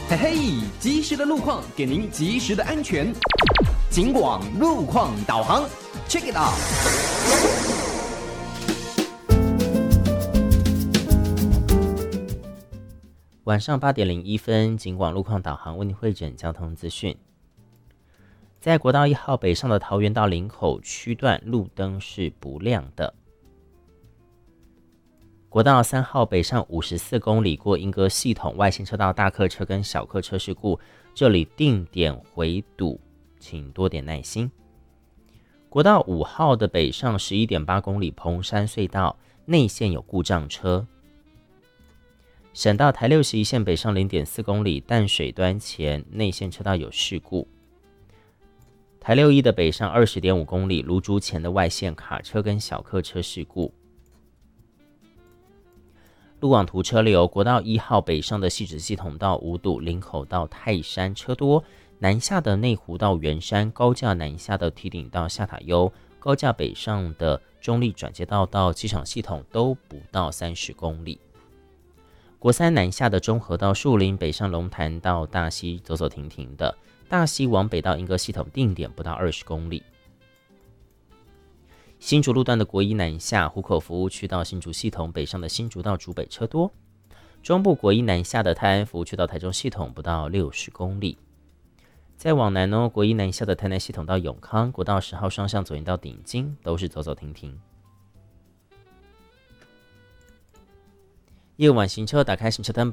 嘿嘿，及时的路况给您及时的安全。警广路况导航 ，Check it out。 晚上8点01分，警广路况导航为您汇整交通资讯。在国道1号北上的桃园到林口区段，路灯是不亮的。国道3号北上54公里过莺歌系统，外线车道大客车跟小客车事故，这里定点回堵，请多点耐心。国道5号的北上11.8公里蓬山隧道内线有故障车。省道台61线北上0.4公里淡水端前内线车道有事故。台61的北上20.5公里芦竹前的外线卡车跟小客车事故。路网图车流，国道1号北上的汐止系统到五堵，林口到泰山车多，南下的内湖到圆山，高架南下的堤顶到下塔悠，高架北上的中立转接道到机场系统都不到30公里。国三南下的中和到树林，北上龙潭到大溪走走停停的，大溪往北到莺歌系统定点不到20公里。新竹路段的国一南下湖口服务区到新竹系统，北上的新竹到竹北车多。中部国一南下的泰安服务区到台中系统不到60公里。再往南国一南下的台南系统到永康，国道10号双向左营到顶金都是走走停停。夜晚行车打开行车灯